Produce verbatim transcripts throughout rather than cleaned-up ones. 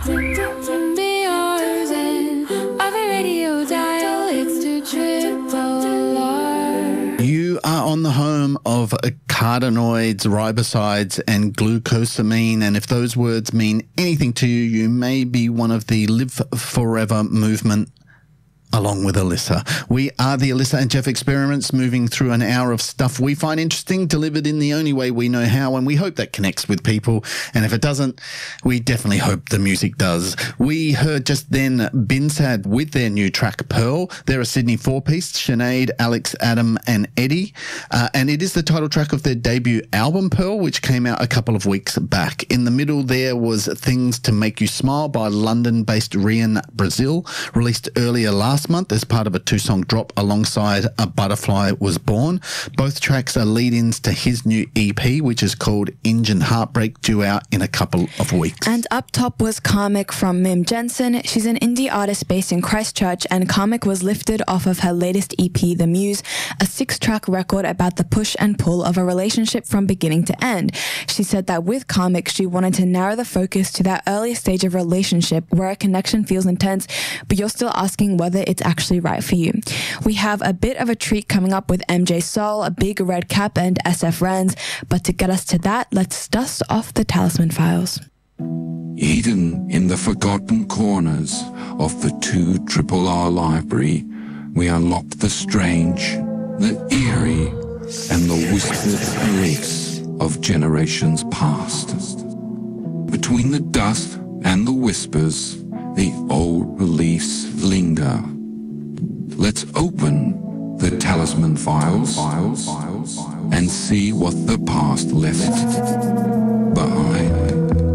Be yours and of a radio dial, it's two triple R. You are on the home of carotenoids, ribosides, and glucosamine. And if those words mean anything to you, you may be one of the Live Forever movement along with Alyssa. We are the Alyssa and Jeff Experiments, moving through an hour of stuff we find interesting, delivered in the only way we know how, and we hope that connects with people. And if it doesn't, we definitely hope the music does. We heard just then Binsad with their new track, Pearl. They're a Sydney four-piece, Sinead, Alex, Adam, and Eddie. Uh, and it is the title track of their debut album, Pearl, which came out a couple of weeks back. In the middle there was Things to Make You Smile by London-based Rian Brazil, released earlier last month as part of a two-song drop alongside A Butterfly Was Born. Both tracks are lead-ins to his new E P, which is called Engine Heartbreak, due out in a couple of weeks. And up top was Karmic from Mim Jensen. She's an indie artist based in Christchurch, and Karmic was lifted off of her latest E P, The Muse, a six-track record about the push and pull of a relationship from beginning to end. She said that with Karmic, she wanted to narrow the focus to that earlier stage of relationship where a connection feels intense, but you're still asking whether it's actually right for you. We have a bit of a treat coming up with M J Soul, a Big Red Cap, and S F Rans, but to get us to that, let's dust off the Talisman Files. Hidden in the forgotten corners of the two Triple R library, we unlocked the strange, the eerie, and the whispered beliefs of generations past. Between the dust and the whispers, the old beliefs linger. Let's open the Talisman Files and see what the past left behind.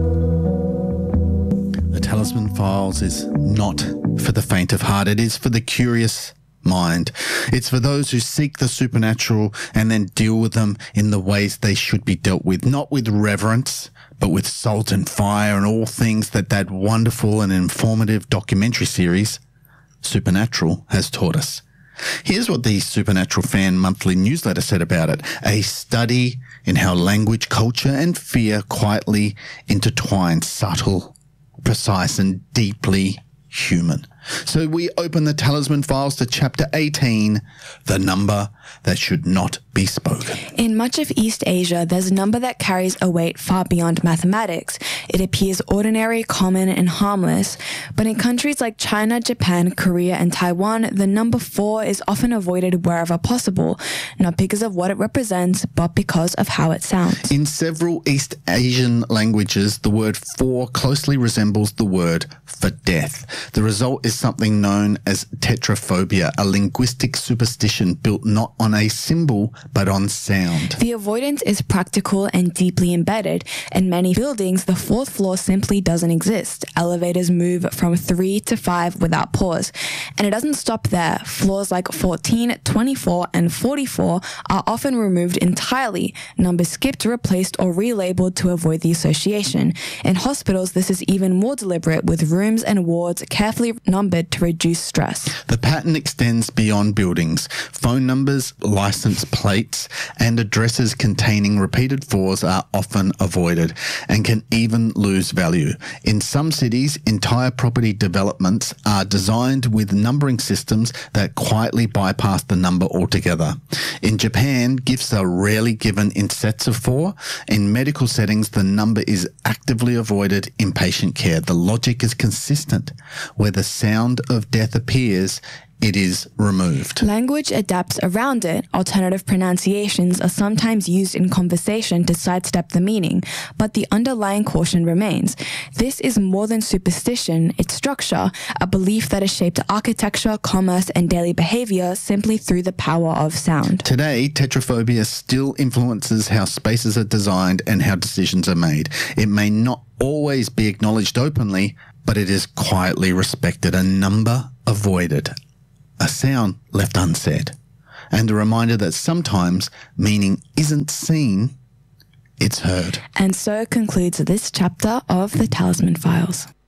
The Talisman Files is not for the faint of heart. It is for the curious mind. It's for those who seek the supernatural and then deal with them in the ways they should be dealt with, not with reverence, but with salt and fire and all things that that wonderful and informative documentary series, Supernatural, has taught us. Here's what the Supernatural Fan Monthly newsletter said about it: a study in how language, culture, and fear quietly intertwine, subtle, precise, and deeply human. So we open the Talisman Files to chapter eighteen, the number that should not be spoken. In much of East Asia, there's a number that carries a weight far beyond mathematics. It appears ordinary, common, and harmless. But in countries like China, Japan, Korea, and Taiwan, the number four is often avoided wherever possible, not because of what it represents, but because of how it sounds. In several East Asian languages, the word four closely resembles the word for death. The result is something known as tetraphobia, a linguistic superstition built not on a symbol, but on sound. The avoidance is practical and deeply embedded. In many buildings, the fourth floor simply doesn't exist. Elevators move from three to five without pause. And it doesn't stop there. Floors like fourteen, twenty-four, and forty-four are often removed entirely, numbers skipped, replaced, or relabeled to avoid the association. In hospitals, this is even more deliberate, with rooms and wards carefully numbered to reduce stress. The pattern extends beyond buildings. Phone numbers, license plates, and addresses containing repeated fours are often avoided and can even lose value. In some cities, entire property developments are designed with numbering systems that quietly bypass the number altogether. In Japan, gifts are rarely given in sets of four. In medical settings, the number is actively avoided in patient care. The logic is consistent. Where the sound of death appears, it is removed. Language adapts around it. Alternative pronunciations are sometimes used in conversation to sidestep the meaning, but the underlying caution remains. This is more than superstition, it's structure, a belief that has shaped architecture, commerce, and daily behavior simply through the power of sound. Today, tetraphobia still influences how spaces are designed and how decisions are made. It may not always be acknowledged openly, but it is quietly respected. A number avoided. A sound left unsaid, and a reminder that sometimes meaning isn't seen, it's heard. And so concludes this chapter of the Talisman Files.